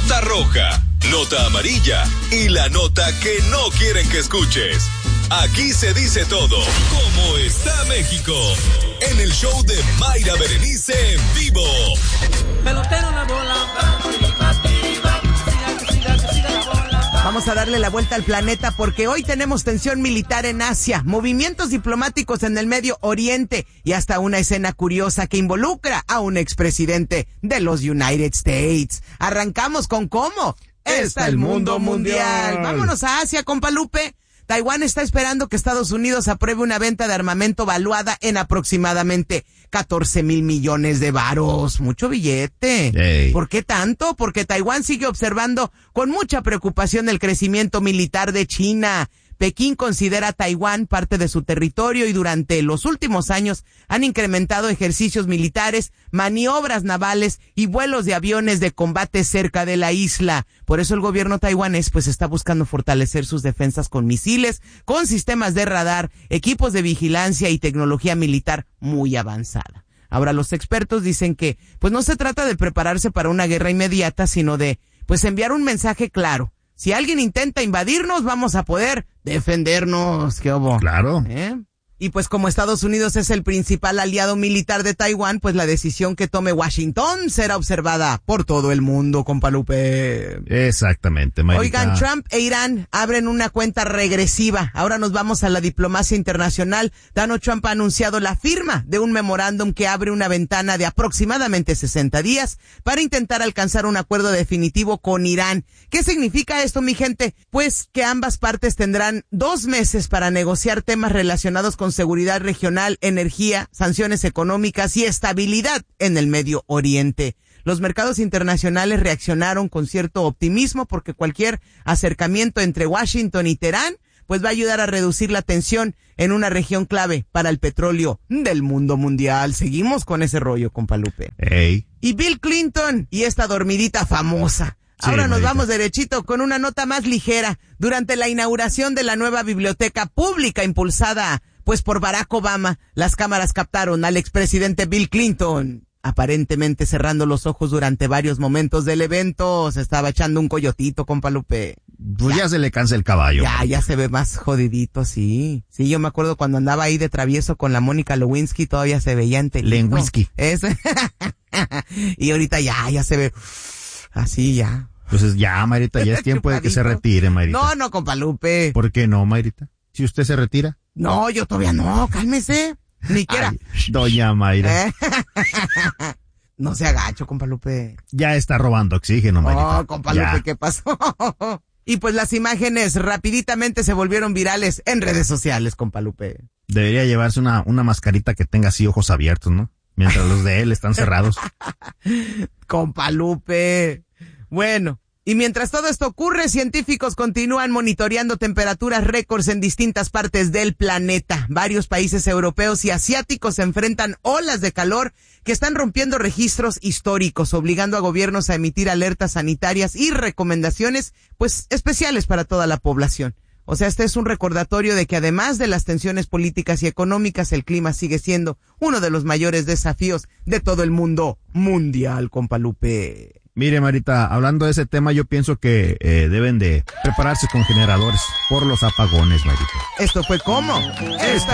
nota roja, nota amarilla y la nota que no quieren que escuches. Aquí se dice todo. ¿Cómo está México? En el show de Mayra Berenice en vivo. Pelotero la bola. Vamos a darle la vuelta al planeta porque hoy tenemos tensión militar en Asia, movimientos diplomáticos en el Medio Oriente y hasta una escena curiosa que involucra a un expresidente de los United States. Arrancamos con ¿cómo está el mundo mundial? Vámonos a Asia, compa Lupe. Taiwán está esperando que Estados Unidos apruebe una venta de armamento valuada en aproximadamente 14,000 millones de varos. Mucho billete. Hey. ¿Por qué tanto? Porque Taiwán sigue observando con mucha preocupación el crecimiento militar de China. Pekín considera a Taiwán parte de su territorio y durante los últimos años han incrementado ejercicios militares, maniobras navales y vuelos de aviones de combate cerca de la isla. Por eso el gobierno taiwanés pues está buscando fortalecer sus defensas con misiles, con sistemas de radar, equipos de vigilancia y tecnología militar muy avanzada. Ahora los expertos dicen que pues no se trata de prepararse para una guerra inmediata, sino de pues enviar un mensaje claro. Si alguien intenta invadirnos, vamos a poder defendernos. ¿Qué hubo? Claro. Y pues como Estados Unidos es el principal aliado militar de Taiwán, pues la decisión que tome Washington será observada por todo el mundo, compa Lupe. Exactamente, Marita. Oigan, Trump e Irán abren una cuenta regresiva. Ahora nos vamos a la diplomacia internacional. Donald Trump ha anunciado la firma de un memorándum que abre una ventana de aproximadamente 60 días para intentar alcanzar un acuerdo definitivo con Irán. ¿Qué significa esto, mi gente? Pues que ambas partes tendrán 2 meses para negociar temas relacionados con seguridad regional, energía, sanciones económicas y estabilidad en el Medio Oriente. Los mercados internacionales reaccionaron con cierto optimismo porque cualquier acercamiento entre Washington y Teherán pues va a ayudar a reducir la tensión en una región clave para el petróleo del mundo mundial. Seguimos con ese rollo, compa Lupe. Hey. Y Bill Clinton y esta dormidita famosa. Ahora nos vamos derechito con una nota más ligera. Durante la inauguración de la nueva biblioteca pública impulsada pues por Barack Obama, las cámaras captaron al expresidente Bill Clinton aparentemente cerrando los ojos durante varios momentos del evento. Se estaba echando un coyotito, compa Lupe. Pues ya se le cansa el caballo. Ya se ve más jodidito, sí. Sí, yo me acuerdo cuando andaba ahí de travieso con la Mónica Lewinsky, todavía se veía enterito. Lewinsky. Y ahorita ya se ve así ya. Entonces ya, Marita, ya es tiempo de que se retire, Marita. No, compa Lupe. ¿Por qué no, Marita? Si usted se retira. No, yo todavía no, cálmese. Ni quiera. Ay, doña Mayra. No se agacho, compa Lupe. Ya está robando oxígeno, Marita. Oh, compa Lupe, ¿qué pasó? Y pues las imágenes rapiditamente se volvieron virales en redes sociales, compa Lupe. Debería llevarse una mascarita que tenga así ojos abiertos, ¿no? Mientras los de él están cerrados. Compa Lupe. Bueno. Y mientras todo esto ocurre, científicos continúan monitoreando temperaturas récords en distintas partes del planeta. Varios países europeos y asiáticos se enfrentan olas de calor que están rompiendo registros históricos, obligando a gobiernos a emitir alertas sanitarias y recomendaciones, pues, especiales para toda la población. O sea, este es un recordatorio de que además de las tensiones políticas y económicas, el clima sigue siendo uno de los mayores desafíos de todo el mundo mundial, compa Lupe. Mire, Marita, hablando de ese tema, yo pienso que deben de prepararse con generadores por los apagones, Marita. ¿Esto fue cómo?